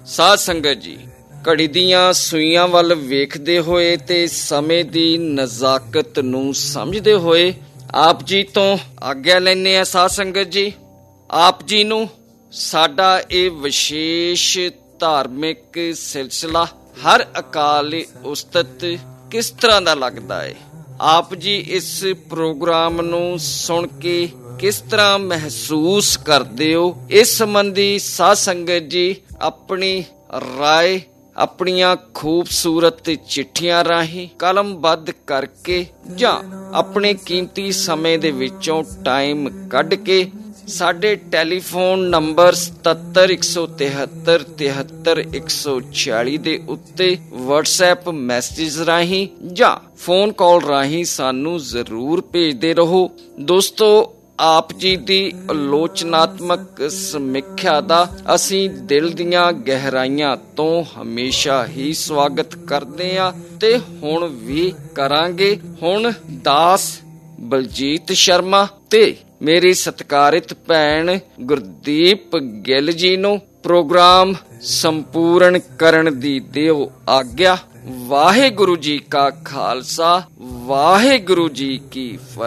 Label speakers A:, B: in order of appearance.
A: ਸਾਧ ਸੰਗਤ ਜੀ, ਘੜੀ ਦੀਆਂ ਸੂਈਆਂ ਵੱਲ ਵੇਖਦੇ ਹੋਏ ਤੇ ਸਮੇਂ ਦੀ ਨਜ਼ਾਕਤ ਨੂੰ ਸਮਝਦੇ ਹੋਏ ਆਪ ਜੀ ਤੋਂ ਆਗਿਆ ਲੈਂਦੇ ਆ। ਸਾਧ ਸੰਗਤ ਜੀ, ਆਪ ਜੀ ਨੂੰ ਸਾਡਾ ਇਹ ਵਿਸ਼ੇਸ਼ ਧਾਰਮਿਕ ਸਿਲਸਿਲਾ ਹਰ ਅਕਾਲ ਉਸਤਤ ਕਿਸ ਤਰ੍ਹਾਂ ਦਾ ਲੱਗਦਾ ਹੈ? ਆਪ ਜੀ ਇਸ ਪ੍ਰੋਗਰਾਮ ਨੂੰ ਸੁਣ ਕੇ ਕਿਸ ਤਰ੍ਹਾਂ ਮਹਿਸੂਸ ਕਰਦੇ ਹੋ? ਇਸ ਸੰਬੰਧੀ ਸਾਧ ਸੰਗਤ ਜੀ ਆਪਣੀ ਰਾਏ ਆਪਣੀਆਂ ਖੂਬਸੂਰਤ ਚਿੱਠੀਆਂ ਰਾਹੀਂ ਕਲਮਬੱਧ ਕਰਕੇ ਜਾਂ ਆਪਣੇ ਕੀਮਤੀ ਸਮੇਂ ਦੇ ਵਿੱਚੋਂ ਟਾਈਮ ਕੱਢ ਕੇ ਸਾਡੇ ਟੈਲੀਫੋਨ ਨੰਬਰ 7717373146 ਦੇ ਉੱਤੇ WhatsApp ਮੈਸੇਜ ਰਾਹੀਂ ਜਾਂ ਫੋਨ ਕਾਲ ਰਾਹੀਂ ਸਾਨੂੰ ਜ਼ਰੂਰ ਭੇਜਦੇ ਰਹੋ। ਦੋਸਤੋ, ਆਪ ਜੀ ਦੀ ਆਲੋਚਨਾਤਮਕ ਸਮੀਖਿਆ ਦਾ ਅਸੀਂ ਦਿਲ ਦੀਆਂ ਗਹਿਰਾਈਆਂ ਤੋਂ ਹਮੇਸ਼ਾ ਹੀ ਸਵਾਗਤ ਕਰਦੇ ਹਾਂ ਤੇ ਹੁਣ ਵੀ ਕਰਾਂਗੇ। ਹੁਣ ਦਾਸ ਬਲਜੀਤ ਸ਼ਰਮਾ ਤੇ ਮੇਰੀ ਸਤਿਕਾਰਿਤ ਭੈਣ ਗੁਰਦੀਪ ਗਿੱਲ ਜੀ ਨੂੰ ਪ੍ਰੋਗਰਾਮ ਸੰਪੂਰਨ ਕਰਨ ਦੀ ਦਿਓ ਆਗਿਆ। ਵਾਹਿਗੁਰੂ ਜੀ ਕਾ ਖਾਲਸਾ, ਵਾਹਿਗੁਰੂ ਜੀ ਕੀ ਫਤਿਹ।